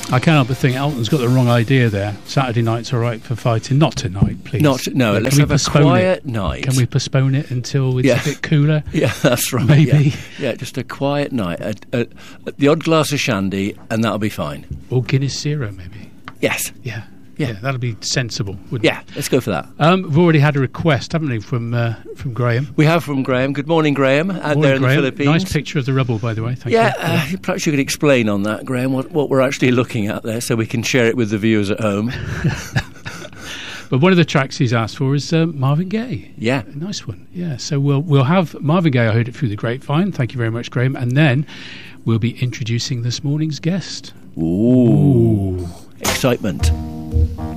I can't help but think Elton's got the wrong idea there. Saturday night's all right for fighting. Not tonight, please. Let's have a quiet night. Can we postpone it until it's a bit cooler? Yeah, that's right. Maybe. Yeah, just a quiet night. The odd glass of shandy, and that'll be fine. Or Guinness Zero, maybe. Yes. Yeah, that'll be sensible, wouldn't it? Yeah, let's go for that. We've already had a request, haven't we, from Graham? We have from Graham. Good morning, Graham, out there in the Philippines. Nice picture of the rubble, by the way. Thank you. Perhaps you could explain on that, Graham, what we're actually looking at there, so we can share it with the viewers at home. But one of the tracks he's asked for is Marvin Gaye. Yeah. A nice one. Yeah, so we'll have Marvin Gaye, I heard it through the grapevine. Thank you very much, Graham. And then we'll be introducing this morning's guest. Ooh. Excitement.